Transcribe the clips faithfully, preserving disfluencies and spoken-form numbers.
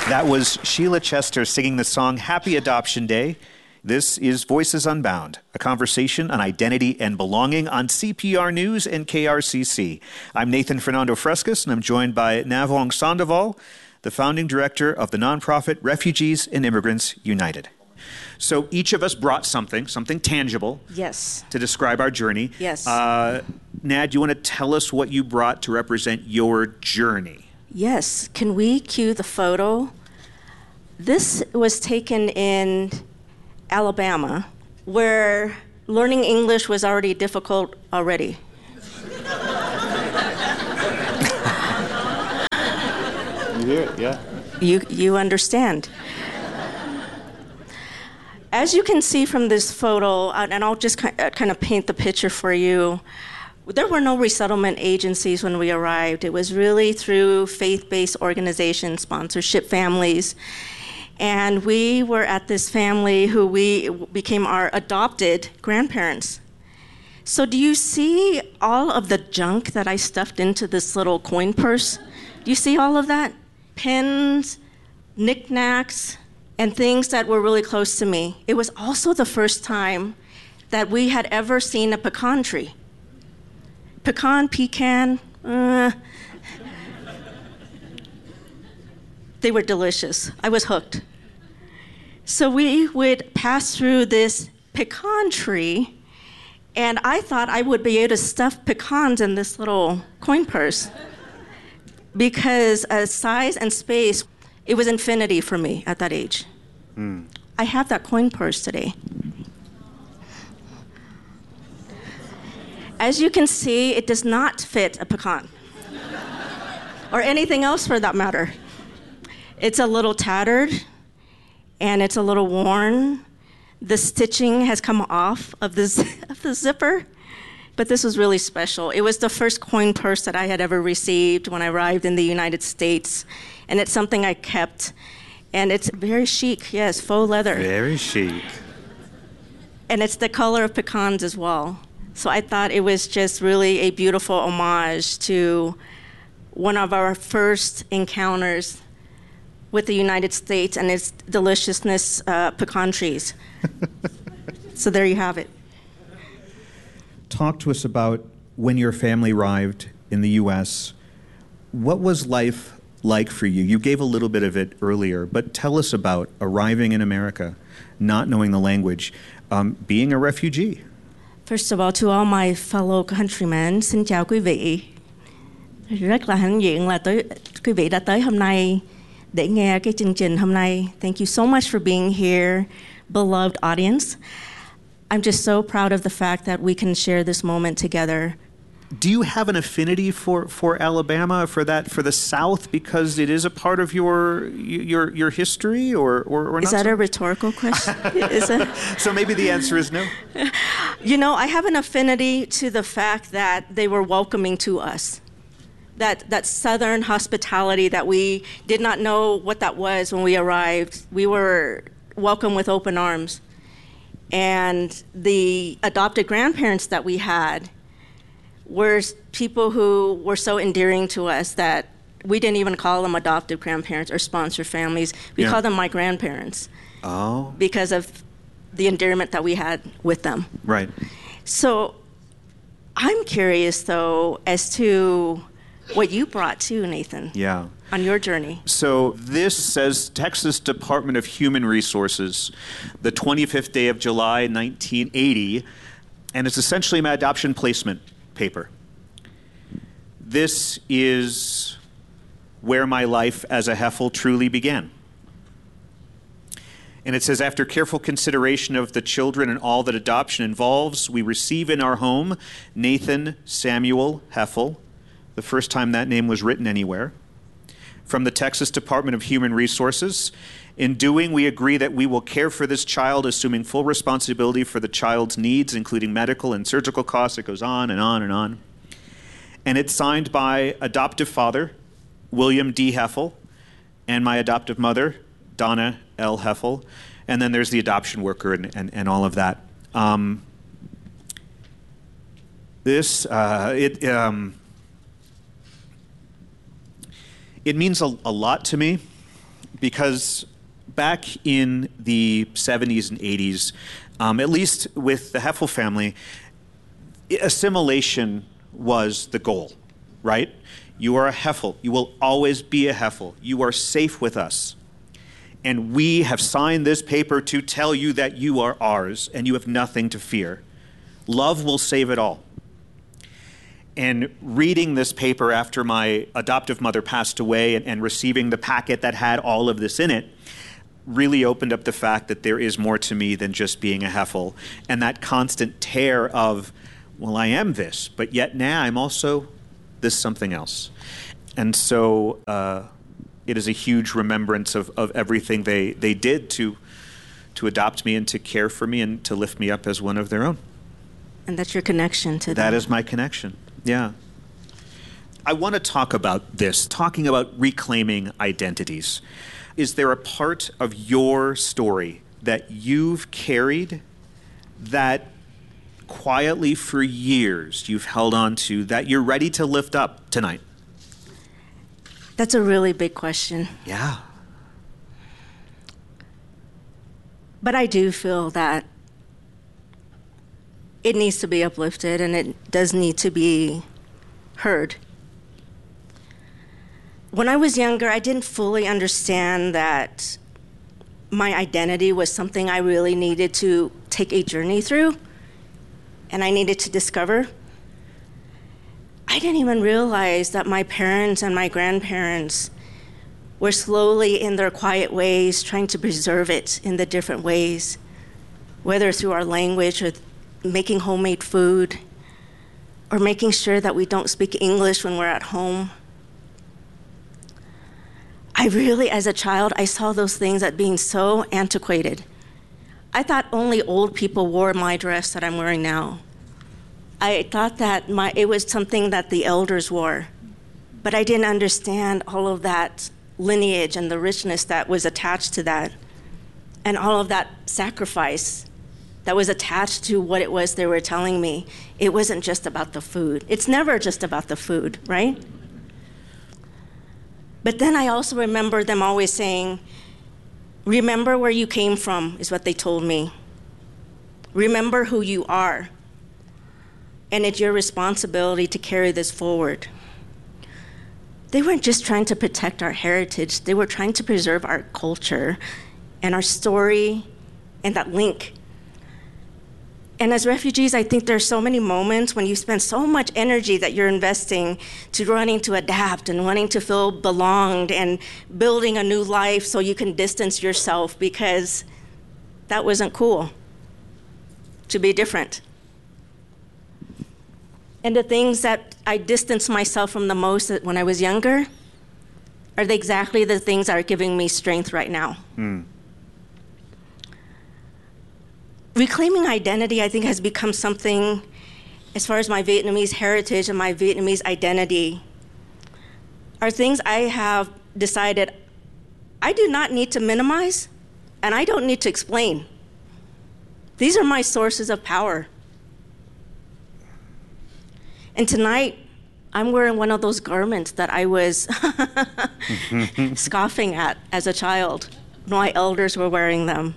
That was Sheila Chester singing the song Happy Adoption Day. This is Voices Unbound, a conversation on identity and belonging on C P R News and K R C C. I'm Nathan Fernando Frescas, and I'm joined by Navong Sandoval, the founding director of the nonprofit Refugees and Immigrants United. So each of us brought something, something tangible, yes, to describe our journey. Yes. Uh, Nad, do you want to tell us what you brought to represent your journey? Yes. Can we cue the photo? This was taken in Alabama, where learning English was already difficult already. You hear it, yeah. You, you understand. As you can see from this photo, and I'll just kind of paint the picture for you, there were no resettlement agencies when we arrived. It was really through faith-based organizations, sponsorship families. And we were at this family who we became our adopted grandparents. So do you see all of the junk that I stuffed into this little coin purse? Do you see all of that? Pens, knickknacks, and things that were really close to me. It was also the first time that we had ever seen a pecan tree. Pecan, pecan, uh, they were delicious. I was hooked. So we would pass through this pecan tree, and I thought I would be able to stuff pecans in this little coin purse because uh, size and space, it was infinity for me at that age. Mm. I have that coin purse today. As you can see, it does not fit a pecan or anything else for that matter. It's a little tattered and it's a little worn. The stitching has come off of the, of the zipper, but this was really special. It was the first coin purse that I had ever received when I arrived in the United States, and it's something I kept. And it's very chic, yes, faux leather. Very chic. And it's the color of pecans as well. So I thought it was just really a beautiful homage to one of our first encounters with the United States and its deliciousness, uh, pecan trees. So there you have it. Talk to us about when your family arrived in the U S. What was life like for you? You gave a little bit of it earlier, but tell us about arriving in America, not knowing the language, um, being a refugee. First of all, to all my fellow countrymen, xin chào quý vị. Rất là hãnh diện là tới, quý vị đã tới hôm nay để nghe cái chương trình hôm nay. Thank you so much for being here, beloved audience. I'm just so proud of the fact that we can share this moment together. Do you have an affinity for, for Alabama, for that, for the South, because it is a part of your your your history, or or, or not? Is that so? a rhetorical question? Is it? So maybe the answer is no. You know, I have an affinity to the fact that they were welcoming to us. That that Southern hospitality that we did not know what that was when we arrived. We were welcomed with open arms, and the adopted grandparents that we had were people who were so endearing to us that we didn't even call them adoptive grandparents or sponsor families. We yeah. called them my grandparents. Oh. Because of the endearment that we had with them. Right. So I'm curious, though, as to what you brought too, Nathan. Yeah. On your journey. So this says Texas Department of Human Resources, the twenty-fifth day of July, nineteen eighty, and it's essentially my adoption placement paper. This is where my life as a Heffel truly began. And it says, after careful consideration of the children and all that adoption involves, we receive in our home Nathan Samuel Heffel, the first time that name was written anywhere, from the Texas Department of Human Resources. In doing, we agree that we will care for this child, assuming full responsibility for the child's needs, including medical and surgical costs. It goes on and on and on. And it's signed by adoptive father, William D. Heffel, and my adoptive mother, Donna L. Heffel. And then there's the adoption worker and, and, and all of that. Um, this, uh, it, um, it means a, a lot to me, because back in the seventies and eighties, um, at least with the Heffel family, assimilation was the goal, right? You are a Heffel. You will always be a Heffel. You are safe with us. And we have signed this paper to tell you that you are ours and you have nothing to fear. Love will save it all. And reading this paper after my adoptive mother passed away and, and receiving the packet that had all of this in it really opened up the fact that there is more to me than just being a Heffel. And that constant tear of, well, I am this, but yet now I'm also this something else. And so uh, it is a huge remembrance of, of everything they, they did to, to adopt me and to care for me and to lift me up as one of their own. And that's your connection to them. That is my connection, yeah. I want to talk about this, talking about reclaiming identities. Is there a part of your story that you've carried that quietly for years you've held on to, that you're ready to lift up tonight? That's a really big question. Yeah. But I do feel that it needs to be uplifted and it does need to be heard. When I was younger, I didn't fully understand that my identity was something I really needed to take a journey through and I needed to discover. I didn't even realize that my parents and my grandparents were slowly, in their quiet ways, trying to preserve it in the different ways, whether through our language or making homemade food, or making sure that we don't speak English when we're at home. I really, as a child, I saw those things as being so antiquated. I thought only old people wore my dress that I'm wearing now. I thought that my, it was something that the elders wore, but I didn't understand all of that lineage and the richness that was attached to that, and all of that sacrifice that was attached to what it was they were telling me. It wasn't just about the food. It's never just about the food, right? But then I also remember them always saying, remember where you came from, is what they told me. Remember who you are. And it's your responsibility to carry this forward. They weren't just trying to protect our heritage, they were trying to preserve our culture and our story and that link. And as refugees, I think there's so many moments when you spend so much energy that you're investing to wanting to adapt and wanting to feel belonged and building a new life so you can distance yourself because that wasn't cool to be different. And the things that I distanced myself from the most when I was younger are the, exactly the things that are giving me strength right now. Mm. Reclaiming identity, I think, has become something, as far as my Vietnamese heritage and my Vietnamese identity, are things I have decided I do not need to minimize, and I don't need to explain. These are my sources of power. And tonight, I'm wearing one of those garments that I was scoffing at as a child. My elders were wearing them.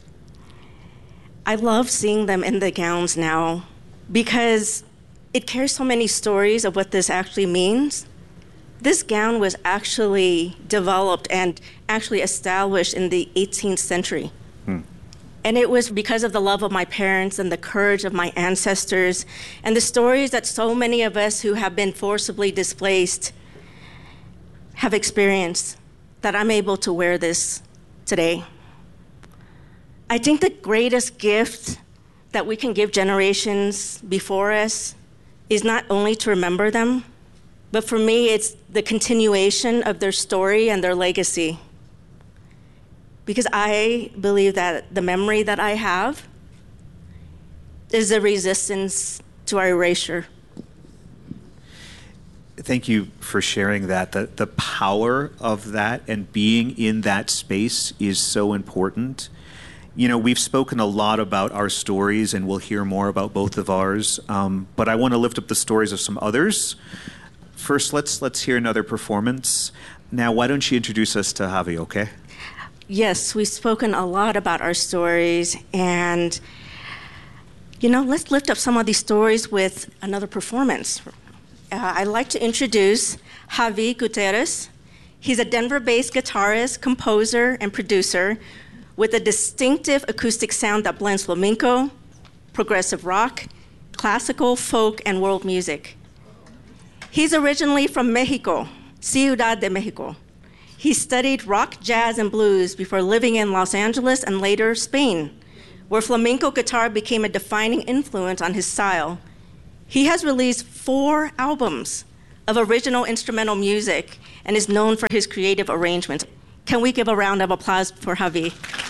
I love seeing them in the gowns now because it carries so many stories of what this actually means. This gown was actually developed and actually established in the eighteenth century. Hmm. And it was because of the love of my parents and the courage of my ancestors and the stories that so many of us who have been forcibly displaced have experienced that I'm able to wear this today. I think the greatest gift that we can give generations before us is not only to remember them, but for me, it's the continuation of their story and their legacy. Because I believe that the memory that I have is a resistance to our erasure. Thank you for sharing that. The, the power of that and being in that space is so important. You know, we've spoken a lot about our stories, and we'll hear more about both of ours. Um, but I want to lift up the stories of some others. First, let's let's hear another performance. Now, why don't you introduce us to Javi, okay? Yes, we've spoken a lot about our stories, and you know, let's lift up some of these stories with another performance. Uh, I'd like to introduce Javi Gutierrez. He's a Denver-based guitarist, composer, and producer with a distinctive acoustic sound that blends flamenco, progressive rock, classical, folk, and world music. He's originally from Mexico, Ciudad de Mexico. He studied rock, jazz, and blues before living in Los Angeles and later Spain, where flamenco guitar became a defining influence on his style. He has released four albums of original instrumental music and is known for his creative arrangements. Can we give a round of applause for Javi?